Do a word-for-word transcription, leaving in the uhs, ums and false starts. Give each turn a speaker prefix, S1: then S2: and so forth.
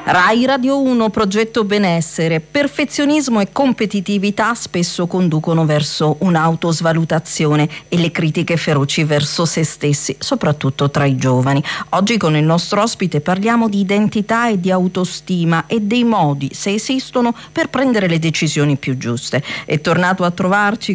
S1: Rai Radio uno, progetto benessere. Perfezionismo e competitività spesso conducono verso un'autosvalutazione e le critiche feroci verso se stessi, soprattutto tra i giovani. Oggi con il nostro ospite parliamo di identità e di autostima e dei modi, se esistono, per prendere le decisioni più giuste. È tornato a trovarci